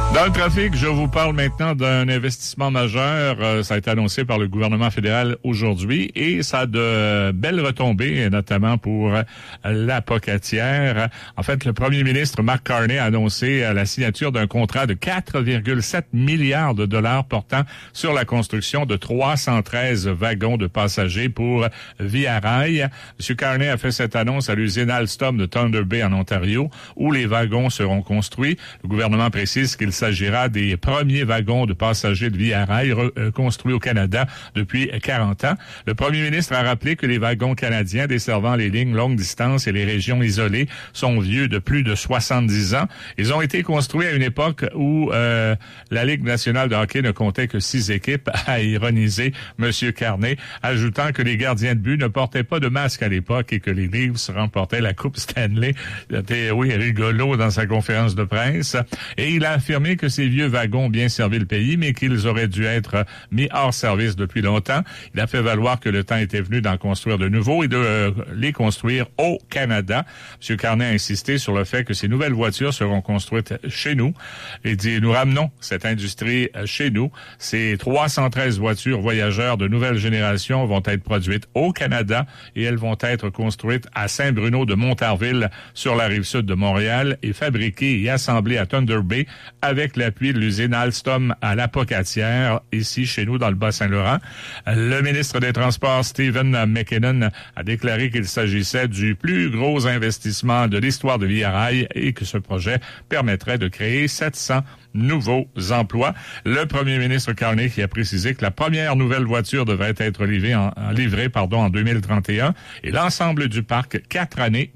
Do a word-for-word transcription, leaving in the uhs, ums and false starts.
Dans le trafic, je vous parle maintenant d'un investissement majeur. Euh, ça a été annoncé par le gouvernement fédéral aujourd'hui et ça a de belles retombées, notamment pour euh, la Pocatière. En fait, le premier ministre Mark Carney a annoncé euh, la signature d'un contrat de quatre virgule sept milliards de dollars portant sur la construction de trois cent treize wagons de passagers pour Via Rail. M. Carney a fait cette annonce à l'usine Alstom de Thunder Bay en Ontario, où les wagons seront construits. Le gouvernement précise qu'il s'agira des premiers wagons de passagers de Via Rail re- construits au Canada depuis quarante ans. Le premier ministre a rappelé que les wagons canadiens desservant les lignes longue distance et les régions isolées sont vieux de plus de soixante-dix ans. Ils ont été construits à une époque où euh, la Ligue nationale de hockey ne comptait que six équipes, a ironisé M. Carney, ajoutant que les gardiens de but ne portaient pas de masque à l'époque et que les Leafs remportaient la Coupe Stanley. C'était, oui, rigolo dans sa conférence de presse. Et il a affirmé que ces vieux wagons ont bien servi le pays, mais qu'ils auraient dû être mis hors service depuis longtemps. Il a fait valoir que le temps était venu d'en construire de nouveaux et de euh, les construire au Canada. M. Carney a insisté sur le fait que ces nouvelles voitures seront construites chez nous. Il dit, nous ramenons cette industrie chez nous. Ces trois cent treize voitures voyageurs de nouvelle génération vont être produites au Canada et elles vont être construites à Saint-Bruno de Montarville sur la rive sud de Montréal et fabriquées et assemblées à Thunder Bay avec l'appui de l'usine Alstom à la Pocatière, ici chez nous dans le Bas-Saint-Laurent. Le ministre des Transports, Stephen McKinnon, a déclaré qu'il s'agissait du plus gros investissement de l'histoire de Via Rail et que ce projet permettrait de créer sept cents nouveaux emplois. Le premier ministre Carney qui a précisé que la première nouvelle voiture devrait être livrée en, livrée, pardon, en deux mille trente et un et l'ensemble du parc quatre années